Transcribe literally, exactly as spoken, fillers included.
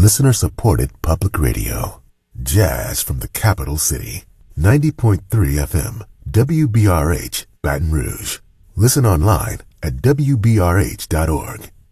listener-supported public radio. Jazz from the capital city. ninety point three F M, W B R H, Baton Rouge. Listen online at W B R H dot org.